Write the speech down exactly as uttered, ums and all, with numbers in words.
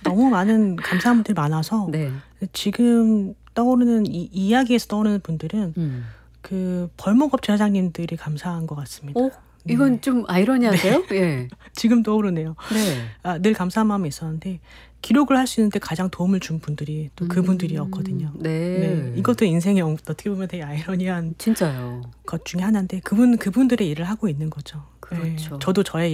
너무 많은 감사한 분들이 많아서 네. 지금 떠오르는 이 이야기에서 떠오르는 분들은 음. 그 벌목업체 사장님들이 감사한 것 같습니다. 어? 이건 네. 좀 아이러니한데요? 예. 지금 떠오르네요. 네. 아, 늘 감사한 마음이 있었는데 기록을 할 수 있는데 가장 도움을 준 분들이 또 그분들이었거든요. 음, 네. 네. 이것도 인생의 엉- 어떻게 보면 되게 아이러니한 진짜요. 것 중에 하나인데 그분 그분들의 일을 하고 있는 거죠. 그렇죠. 네. 저도 저의